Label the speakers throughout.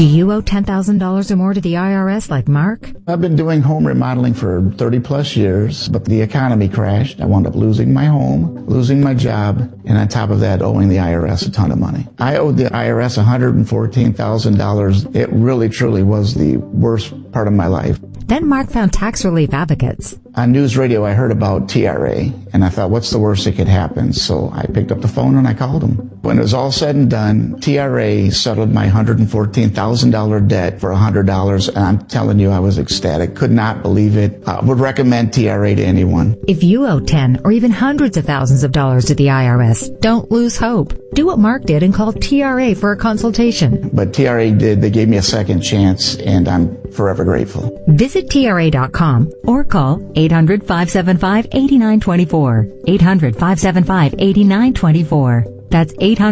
Speaker 1: Do you owe $10,000 or more to the IRS like Mark?
Speaker 2: I've been doing home remodeling for 30 plus years, but the economy crashed. I wound up losing my home, losing my job, and on top of that, owing the IRS a ton of money. I owed the IRS $114,000. It really, truly was the worst part of my life.
Speaker 1: Then Mark found tax relief advocates.
Speaker 2: On news radio, I heard about TRA, and I thought, what's the worst that could happen? So I picked up the phone and I called them. When it was all said and done, TRA settled my $114,000 debt for $100, and I'm telling you, I was ecstatic. Could not believe it. I would recommend TRA to anyone.
Speaker 1: If you owe 10 or even hundreds of thousands of dollars to the IRS, don't lose hope. Do what Mark did and call TRA for a consultation.
Speaker 2: But TRA did. They gave me a second chance, and I'm forever grateful.
Speaker 1: Visit TRA.com or call 800-575-8924. 800-575-8924. That's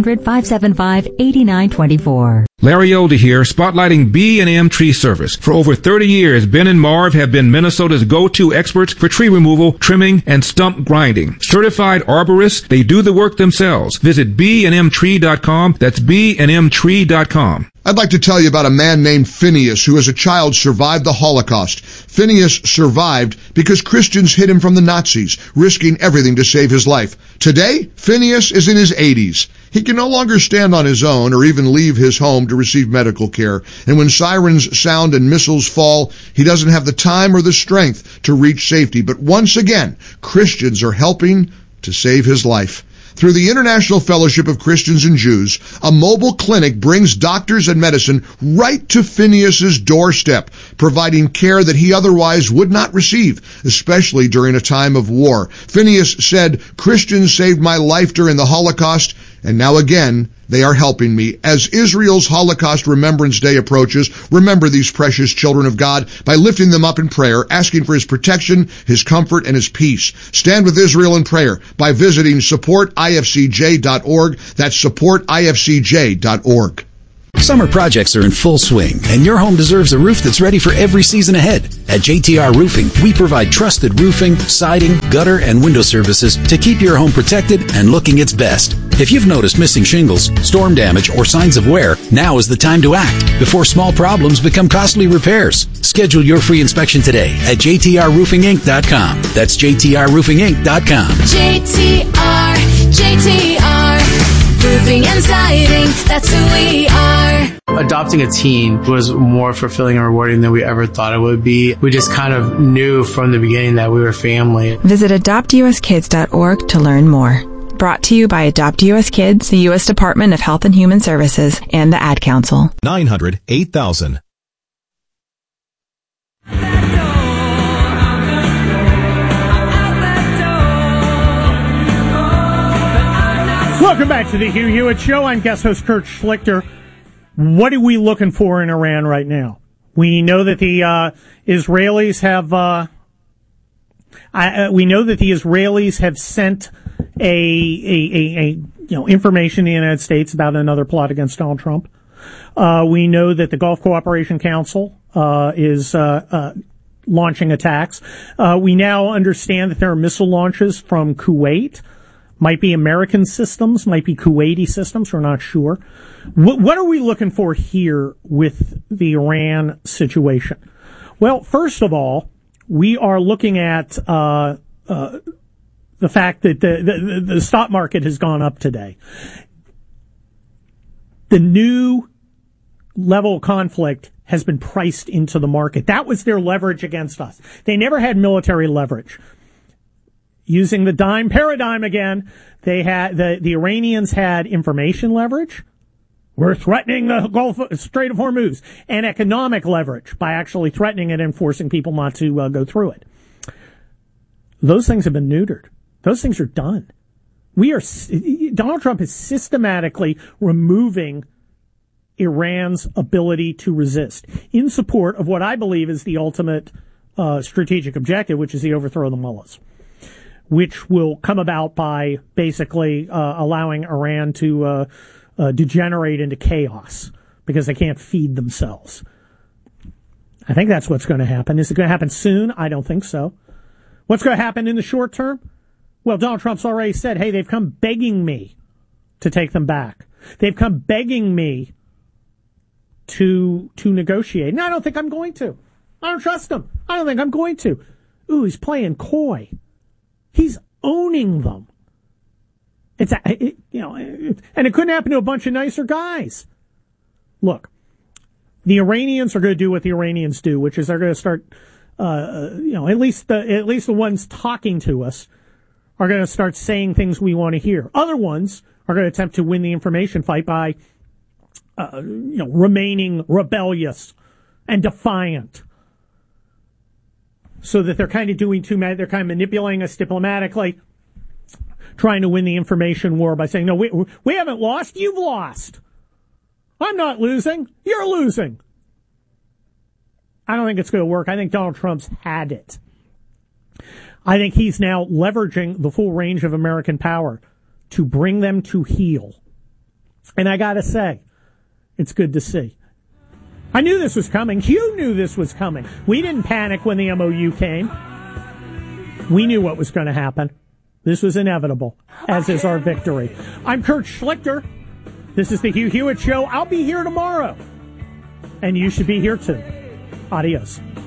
Speaker 1: 800-575-8924.
Speaker 3: Larry Older here, spotlighting B&M Tree Service. For over 30 years, Ben and Marv have been Minnesota's go-to experts for tree removal, trimming, and stump grinding. Certified arborists, they do the work themselves. Visit bnmtree.com. That's bnmtree.com.
Speaker 4: I'd like to tell you about a man named Phineas who as a child survived the Holocaust. Phineas survived because Christians hid him from the Nazis, risking everything to save his life. Today, Phineas is in his 80s. He can no longer stand on his own or even leave his home to receive medical care. And when sirens sound and missiles fall, he doesn't have the time or the strength to reach safety. But once again, Christians are helping to save his life. Through the International Fellowship of Christians and Jews, a mobile clinic brings doctors and medicine right to Phineas's doorstep, providing care that he otherwise would not receive, especially during a time of war. Phineas said, "Christians saved my life during the Holocaust, and now again, they are helping me." As Israel's Holocaust Remembrance Day approaches, remember these precious children of God by lifting them up in prayer, asking for His protection, His comfort, and His peace. Stand with Israel in prayer by visiting supportifcj.org. That's supportifcj.org.
Speaker 5: Summer projects are in full swing, and your home deserves a roof that's ready for every season ahead. At JTR Roofing, we provide trusted roofing, siding, gutter, and window services to keep your home protected and looking its best. If you've noticed missing shingles, storm damage, or signs of wear, now is the time to act before small problems become costly repairs. Schedule your free inspection today at jtrroofinginc.com. That's jtrroofinginc.com.
Speaker 6: JTR, roofing and siding, that's who we are.
Speaker 7: Adopting a teen was more fulfilling and rewarding than we ever thought it would be. We just kind of knew from the beginning that we were family.
Speaker 8: Visit adoptuskids.org to learn more. Brought to you by Adopt US Kids, the U.S. Department of Health and Human Services, and the Ad Council.
Speaker 9: 900-8000.
Speaker 10: Welcome back to the Hugh Hewitt Show. I'm guest host Kurt Schlichter. What are we looking for in Iran right now? We know that the Israelis have. We know that the Israelis have sent a information to the United States about another plot against Donald Trump. We know that the Gulf Cooperation Council is launching attacks. We now understand that there are missile launches from Kuwait. Might be American systems, might be Kuwaiti systems, we're not sure. What are we looking for here with the Iran situation? Well, first of all, we are looking at the fact that the stock market has gone up today. The new level of conflict has been priced into the market. That was their leverage against us. They never had military leverage. Using the dime paradigm again, they had the Iranians had information leverage. We're threatening the Gulf Strait of Hormuz, and economic leverage by actually threatening it and forcing people not to go through it. Those things have been neutered. Those things are done. Donald Trump is systematically removing Iran's ability to resist in support of what I believe is the ultimate strategic objective, which is the overthrow of the mullahs, which will come about by basically allowing Iran to degenerate into chaos because they can't feed themselves. I think that's what's going to happen. Is it going to happen soon? I don't think so. What's going to happen in the short term? Well, Donald Trump's already said, hey, they've come begging me to take them back. They've come begging me to negotiate. And I don't think I'm going to. I don't trust him. I don't think I'm going to. Ooh, he's playing coy. He's owning them. And it couldn't happen to a bunch of nicer guys. Look, the Iranians are going to do what the Iranians do, which is they're going to start, at least the ones talking to us are going to start saying things we want to hear. Other ones are going to attempt to win the information fight by, remaining rebellious and defiant. So that they're kind of doing too much. They're kind of manipulating us diplomatically, trying to win the information war by saying, no, we haven't lost. You've lost. I'm not losing. You're losing. I don't think it's going to work. I think Donald Trump's had it. I think he's now leveraging the full range of American power to bring them to heel. And I got to say, it's good to see. I knew this was coming. You knew this was coming. We didn't panic when the MOU came. We knew what was going to happen. This was inevitable, as is our victory. I'm Kurt Schlichter. This is the Hugh Hewitt Show. I'll be here tomorrow. And you should be here too. Adios.